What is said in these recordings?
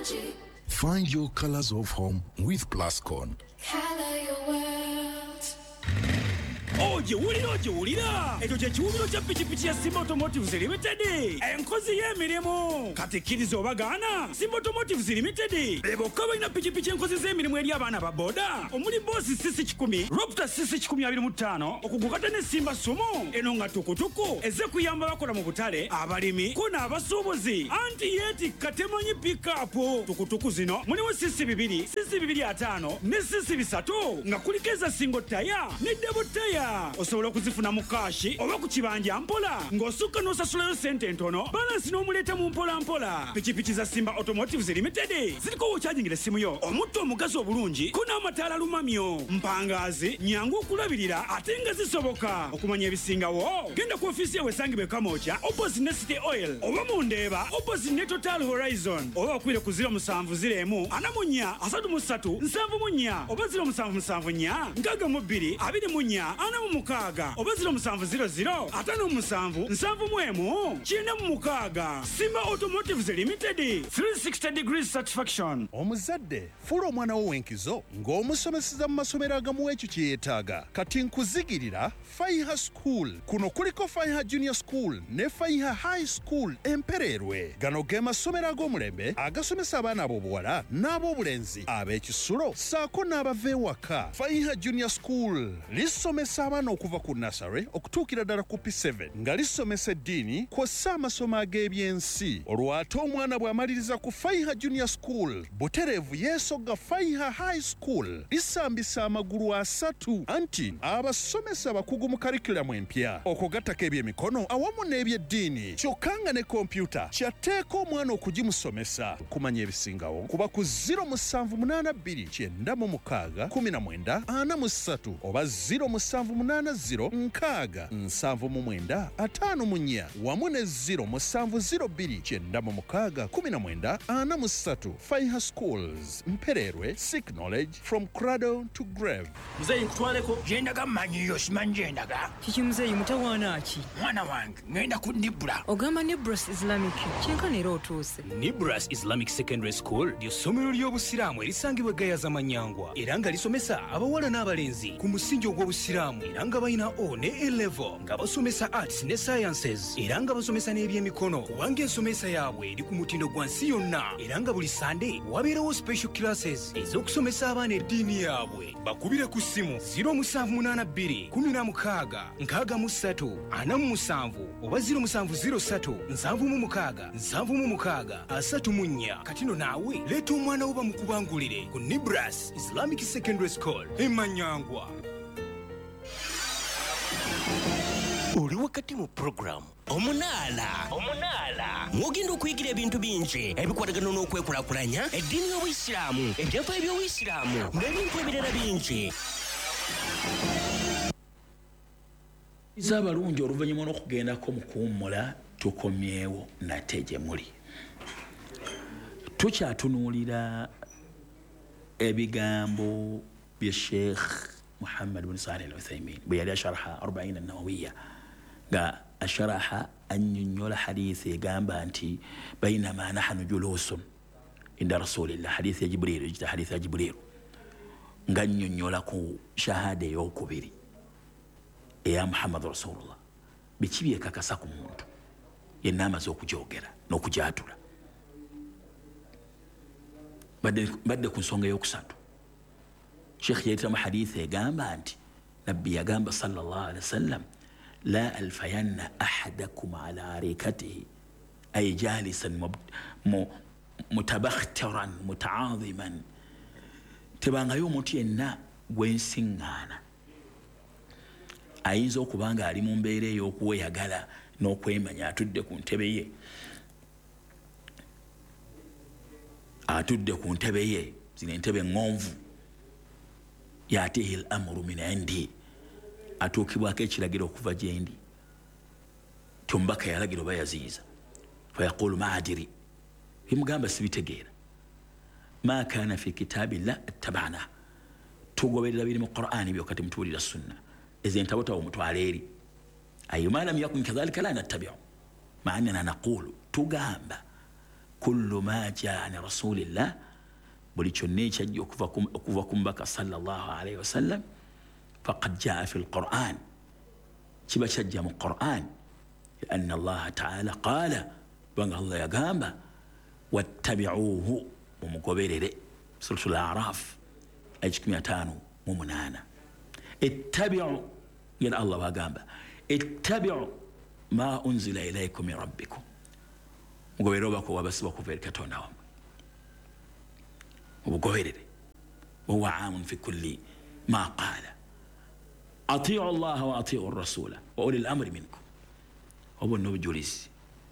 Find your colors of home with Plascon. Color your world. Ojewulira ekyo kye kiwumiro kya pikipiki ya Simba Automotives Limited enkozi y'emirimu kati kkiriza obagaana Simba Automotives Limited bokka balina pikipiki enkozi z'emirimu eri abaana ba boda omuli boosi sisi 10 Raptor sisi 1025 okugukata ne Simba Sumo eno nga tukutuku eze kuyamba bakola mu butale abalimi ko n'abasuubuzi anti yeti katemanyi pikapu tukutuku zino mulimu sisi 2 sisi 25 ne sisi 3 nga kulikeza single taya ne double taya osobola okuzifuna mu kashi oba ku kibanja mpola ng'osukka n'osasulayo sente entono balansi n'omuleeta mu mpola pikipiki za Simba Automotives Limited ziriko wokyajingira essimu yo omutto omugazi obulungi ko n'amataala lumamyo mpangaazi nyangu okulabirira ate nga zisoboka okumanya ebisingawo genda ku ofiisi yawe esangibwe Kamoocha opposite ne City Oil oba mu Ndeeba opposite ne Total Horizon oba okwire ku 0704 44 33 74 oba 0774 62 24 mukaaga oba 0700 57 71 chine mukaaga Simba Automotives Limited 360 degrees satisfaction. Omuzadde fula omwana wo wenkizo ng'omusomeseza mu masomero agamu ekyo kye yeetaaga kati nkuzigirira Faiha School kuno kuliko Faiha Junior School ne Faiha High School Empererwe gano ge masomero ag'omulembe agasomesa abaana ab'obuwala n'ab'obulenzi ab'ekisulo saako n'abava ewaka. Faiha Junior School lisomesa abaana okuva ku nursery okutuukira ddala ku P7 nga lisomesa eddiini kw'ossa amasomo ag'ebyensi. Olwo ate omwana bw'amaliriza ku Faiha Junior School butereevu yeesogga Faiha High School lisambisa amagulu 3 anti abasomesa bakugu mu curriculum empya okugattako ebyemikono awamu n'ebyeddiini kyokka nga ne kompyuta kyatteeka omwana okugimusomesa. Kumanya ebisingawo kuba ku 0782 96 19 43 oba 0780 nkaaga 79 54 wamu ne 0702 96 19 43. Faiha Schools Mpererwe, seek knowledge from cradle to grave. Mzee nkutwaleko jendaga manyiyo simanjendaga kiki mzee mutawana ki mwana wange ngenda ku Nibra ogamba Nibras Islamic kyenkanera otuuse. Nibras Islamic Secondary School ly'essomero ly'obusiraamu erisangibwa Gayaza Manyangwa era nga lisomesa abawala n'abalenzi ku musingi ogw'obusiraamu era nga balina O ne A-level nga basomesa arts ne sciences era nga basomesa n'ebyemikono kubanga ensomesa yaabwe eri ku mutindo gwa nsi yonna era nga buli Sunday wabeerawo special classes ez'okusomesa abaana eddiini yaabwe. Bakubire ku ssimu 0782 16 63 47 oba 0703 76 76 34. Katino naawe leeta omwana wo bamukubangulire ku Nibras Islamic Secondary School Manyangwa. Oli wakati mu program omunaala mwogenda okuyigira ebintu bingi ebikwatagana n'okwekulakulanya eddiini y'Obuyisiraamu ebyafaayo by'Obuyisiraamu n'ebintu ebirala bingi. Abalungi oluvannyuma n'okugendako mu kuwummula tukomyewo nate gye muli. Tukyatunuulira ebigambo bya Sheikh Muhammad bin Salih al-Uthaymin bwe yali asharaha 40 an-Nawawiyya nga asharaha annyonnyola hadithi egamba nti bainama nahnu julusun inda rasulillah hadithi ya Jibril ejita hadithi ya Jibril nga annyonnyola ku shahada ey'okubiri eya Muhammad Rasulullah biki byekakasa ku muntu yenna amaze okugyogera n'okugyatula. Badde ku nsonga ey'okusatu Sheikh yayitamu hadithi egamba nti nabbi yagamba sallallahu alaihi wasallam la alfayanna ahadakum ala arikatihi ay jalisan mutabakhtiran mutaadhiman tebangayo omuntu yenna gwensiŋŋaana ayinza okuba nga ali mu mbeera ey'okuweyagala n'okwemanya atudde ku ntebe ye zino entebe ŋŋonvu yatihi al-amru min indi atuukibwako ekiragiro okuva gye ndi tyomubaka yalagira oba yaziyiza fayaqulu ma adiri bimugamba sibitegeera ma kana fi kitabillah attabana tugoberera biri mu Qur'ani byokati mutuwulira sunna ezo entabotawo mutwala eri ayo ma lam yakun kadhalika la nattabi'u ma annana naqulu tugamba kullu ma jaa an rasulillah buli kyonna ekyajja okuva ku mubaka sallallahu alaihi wasallam faqad jaa fi alquran kiba kyajja mu quran lianna allaha taala qaala banga allah yagamba wattabi'uuhu mumugoberere suratul araf aya 58 ittabi'u ngena allah bagamba ittabi'u ma unzila ilaykum min rabbikum mugoberere obako wabasiba kuva eri katonda wammwe mubugoberere wahuwa aamun fi kulli ma qaala atiu allaha wa atiu rasula wa uli lamri minkum obonna obujulizi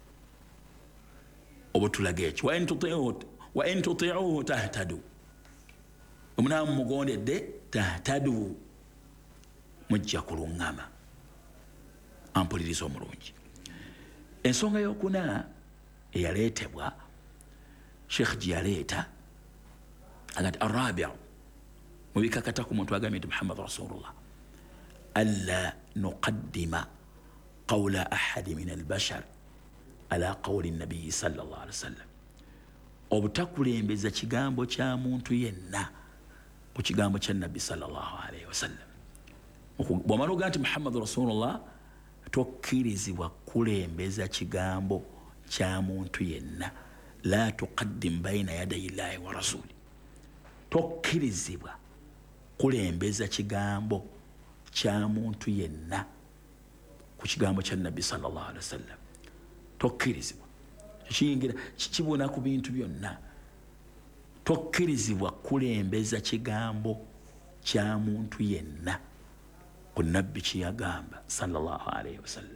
obutulaga ekyo wa in tutiuhu tahtadu omunaamu mugondedde tahtadu mujja kuluŋŋama ampuliriza omulungi ensonga yokuna eyaleetebwa sheekh gye yaleeta agati arabiu mubikakata ku muntu agambye nti muhammad rasulullah alla nuqaddima qawla ahadi min albashar ala qawli nabiyi sallallahu alaihi wasallam obutakulembeza kigambo kya muntu yenna ku kigambo kya nabbi sallallahu alaihi wasallam bw'omala ogaa nti muhammad rasulullah tokkirizibwa kulembeza kigambo kya muntu yenna la tuqaddim baina yadayi llahi wa rasuli tokkirizibwa kulembeza kigambo kya muntu yenna ku kigambo kya nabbi sallallahu alaihi wasallam tokkirizibwa kiyingira kibuna ku bintu byonna tokkirizibwa kulembeza kigambo kya muntu yenna ku nabbi kyeyagamba sallallahu alaihi wasallam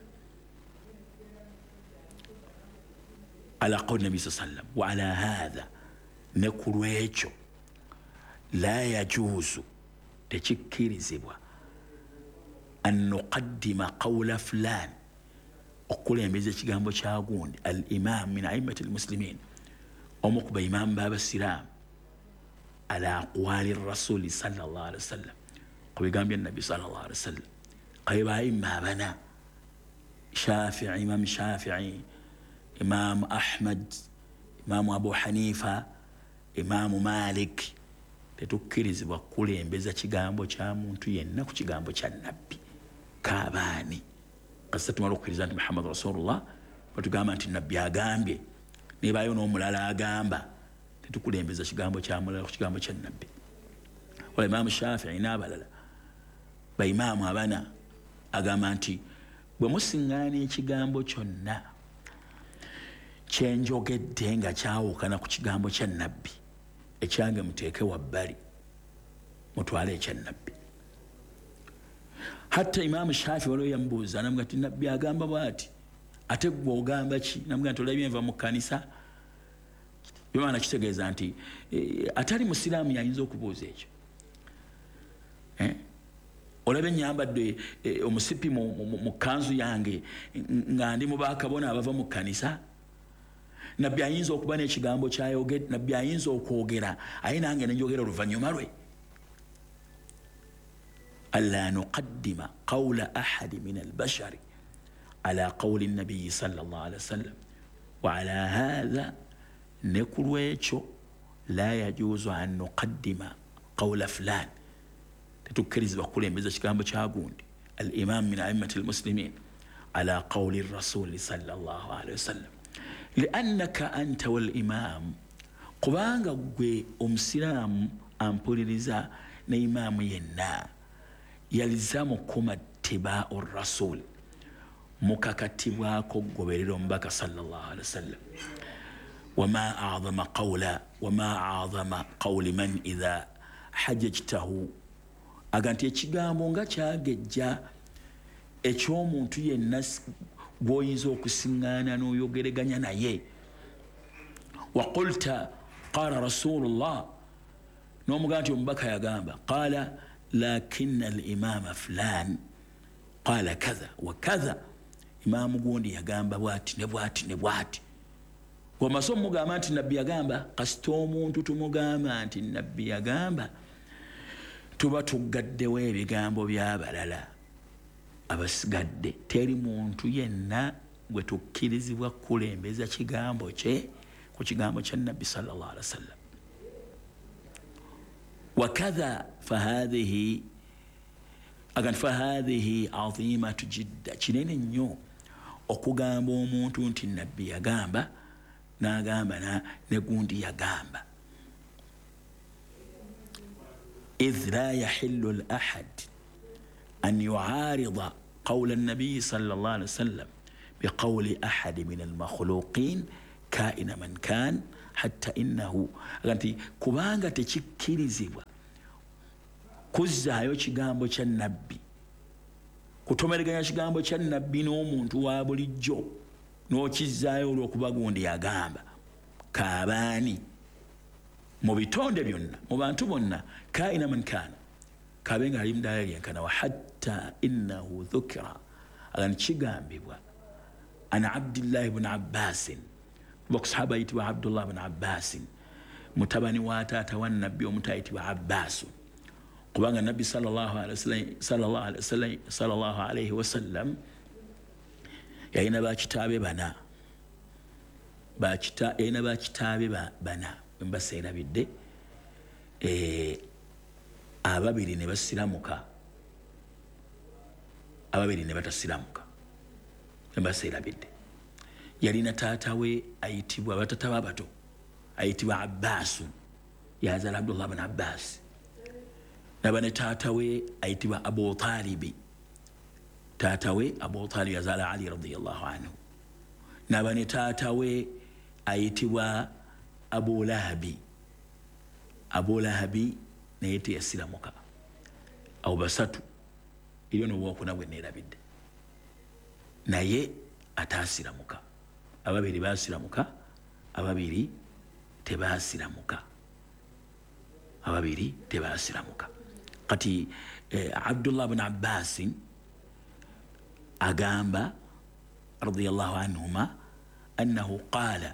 ala qawli nabi sallam wa ala hadha ne ku lwekyo la yajuuzu tekikkirizibwa an nuqaddima qawla fulan okulembeza ekigambo kya gundi al imam min aimati almuslimin omu ku baimaamu b'abasiraamu ala aqwali rasuli sallallahu alaihi wasallam ku bigambo bya nabbi sallallahu alaihi wasallam kabe baima abana imam shafii imam ahmad imam abu hanifa imam malik tetukkirizibwa kulembeza kigambo kya muntu yenna ku kigambo kya nabbi kabaani kasita tumala okukkiriza nti muhammad rasulullah batugamba nti nabbi agambye nebaayo n'omulala agamba tetukulembeza kigambo kya mulala ku kigambo kya nabbi wala imaamu shafii n'abalala baimaamu abana agamba nti bwe musiŋŋaana ekigambo kyonna kyenjogedde nga kyawukana ku kigambo kya nabbi ekyange muteeke wabbali mutwale ekya nabbi hatta imaamu shafii waliwo yamubuuza namuga nti nabbi agamba bwati ate gwe ogamba ki namuga nti olabye nva mu kkanisa byamaana kitegeeza nti atali musiraamu yayinza okubuuza ekyo olabye nyambadde omusipi mu kanzu yange nga ndi mu bakabona abava mu kkanisa nabbi ayinza okuba n'ekigambo kyayogedde nabbi ayinza okwogera aye nange nenjogera oluvannyuma lwe alla nuqaddima qawla ahadi min albashari ala qawli nabiyi sallallahu alaihi wasallam wa ala hadha ne ku lwekyo la yajuuzu an nuqaddima qawla fulan tetukkirizibwa kulembeza kigambo kya gundi al imam min aimati almuslimin ala qawli rasuli sallallahu alaihi wasallam liannaka anta wal imam kubanga gwe omusiraamu ampuliriza ne imaamu yenna yalizamu kuma tibau rasul mukakatibwako goberera omubaka sallallahu alaihi wasallam wama a'zama qawli man idha hajjajtahu aganti ekigambo nga kyagejja eky'omuntu yenna gwoyinza okusiŋŋaana n'oyogeraganya naye wa qulta qala rasulullah n'omugamba nti omubaka yagamba qala lakina alimama fulan qala kadha wa kadha imaamu gundi yagamba bwati ne bwati ne bwati wamaso omugamba nti nabbi yagamba kasita omuntu tumugamba nti nabbi yagamba tuba tuggaddewo ebigambo by'abalala abasigadde teri muntu yenna gwe tukkirizibwa kulembeza kigambo kye ku kigambo kya nabbi sallallahu alaihi wasallam. Wakadha fahadhihi azimatu jidda, kinene nnyo okugamba omuntu nti nabbi yagamba n'agamba ne gundi yagamba. إذ لا يحل الأحد أن يعارض قول النبي صلى الله عليه وسلم بقول أحد من المخلوقين كائن من كان حتى إنه أغانتي كبانغا تشكيريزيبا كوزايو kigambo kya nabbi kutomeraganya kigambo kya nabbi n'omuntu wa bulijjo n'okizaayo olw'okuba gundi yagamba kaabaani mu bitonde byonna mu bantu bonna kaina man kana kabenga ali mudala yenkana wa hatta innahu dhukira alan kigambibwa ana Abdullah ibn Abbas bokusahaba yitibwa Abdullah ibn Abbas mutabani wa taata wa nabbi omutayitibwa Abbas kubanga nabbi sallallahu alaihi wasallam yalina bakitaabe bana bana mbaseerabidde ababiri ne basiramuka ababiri ne batasiramuka mbaseerabidde. Yalina taata we ayitibwa batata babato ayitibwa Abbas yazaala Abdullah ibn Abbas, naba ne taata we ayitibwa Abu Talib, taata we Abu Talib yazaala Ali radiyallahu anhu, naba ne taata we ayitibwa Abu Lahabi naye teyasiramuka. Abo basatu eriyo n'owokuna bwe neerabidde naye ataasiramuka. Ababiri baasiramuka, ababiri tebaasiramuka. Kati Abdullah ibn Abbas agamba radiyallahu anhuma annahu qala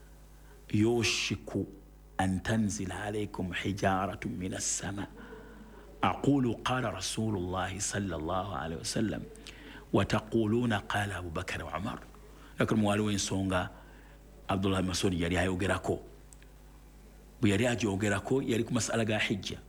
يوشك أن تنزل عليكم حجارة من السماء أقول قال رسول الله صلى الله عليه وسلم وتقولون قال أبو بكر وعمر. لكن موالوين سونغا عبد الله بن مسعود يري يوغراكو بيري اجي يوغراكو يري مسألة حجة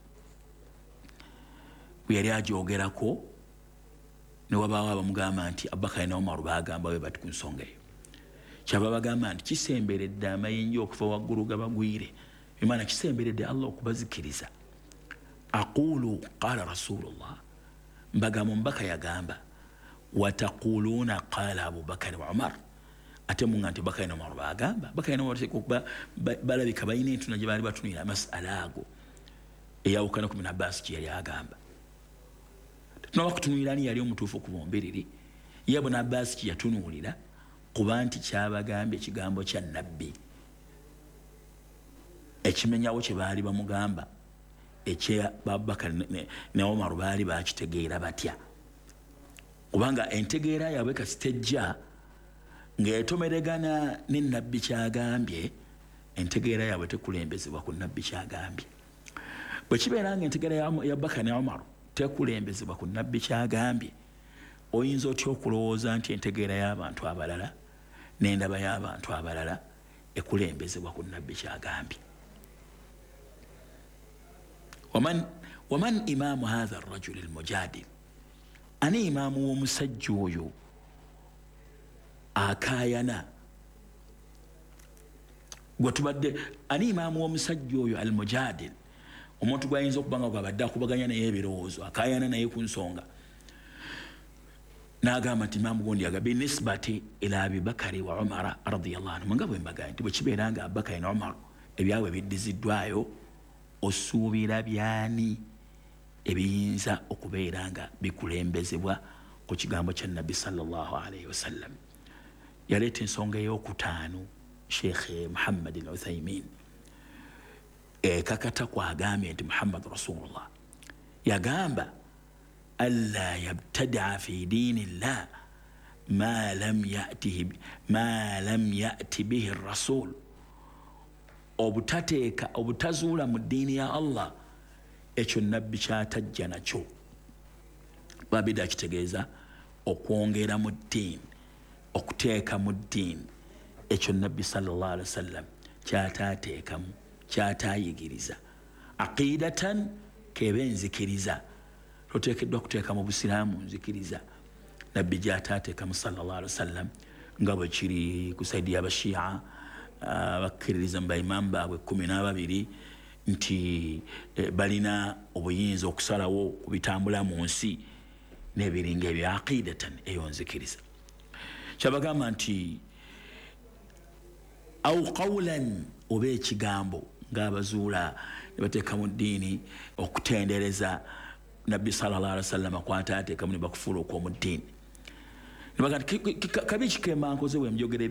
بيري اجي يوغراكو نوبا بamugamba nti Abubakar na Umar bagamba we batukun songa kyaba bagamba nti kisemberedde amayinja okufa waggulu gabagwire, imana kisemberedde Allah okubazikiriza. Aqulu qala rasulullah, mbagamba mbaka yagamba wataquluna qala Abubakar wa Umar, ate munga nti Bakar na Umar bagamba. Bakar na Umar kuba balabika bayina entuna gye baali batunira masala ago eyawukana ku Ibn Abbas kye yali agamba. Tunabakutunulira ni yali omutuufu okubombereri ye Ibn Abbas kye yatunulira kuba nti kyabagambye ekigambo kya nabbi ekimenyawo kye baali bamugamba ekya Abubakar ne Umar baali bakitegeera batya, kubanga entegeera yaabwe kasitejja ng'etomeregana ne nabbi kyagambye, entegeera yaabwe tekulembezebwa ku nabbi kyagambye. Bwe kibeera ng'entegeera ya Abubakar ne Umar tekulembezebwa ku nabbi kyagambye, oyinza otya okulowooza nti entegeera y'abantu abalala n'endaba y'abantu abalala ekulembezebwa ku nabbi kyagambye. waman imaamu hadha arrajuli almujadil, ani imaamu w'omusajja oyo akaayana gwetubadde, ani imaamu w'omusajja oyo almujadil, omuntu gwayinza okuba nga gwabadde akubaganya naye ebirowoozo akaayana naye ku nsonga, n'agamba nti imaamu gondi yaga binisbati ila Abibakari wa Umara radiyallahu anhu, nga bwe mbagamba nti bwe kibeera nga Abubakari na Umar ebyabwe biddiziddwayo, osuubira byani ebiyinza okubeera nga bikulembezebwa ku kigambo kya nabbi sallallahu alaihi wasallam. Yaleeta ensonga ey'okutaano Sheikh Muhammad al-Uthaymin kakata kwagambye nti Muhammad Rasulullah yagamba alla yabtadaa fi diinillah ma lam yati bihi rasul, obutazuula mu ddiini ya Allah ekyo nabbi kyatajja nakyo. Babida kitegeeza okwongera mu ddiini, okuteeka mu ddiini ekyo nabbi sallallahu alaihi wasallam kyataateekamu kyataayigiriza aqidatan keba enzikiriza toteekeddwa kuteeka mu busiraamu nzikiriza nabbi gyataateekamu sallallahu alaihi wasallam nga bwe kiri ku saidi y'abashiya bakkiririza mu baimamu baabwe 12 nti balina obuyinza okusalawo ku bitambula mu nsi n'ebiringa ebyo aqidatan eyo nzikiriza kyabagamba nti au qawlan oba ekigambo ng'abazuula ne bateeka mu ddiini okutendereza nabbi sallallahu alaihi wasallam kwataateekamu ne bakufuula okw'omu ddiini ne bagamba kabi kikemba nkoze bwe njogera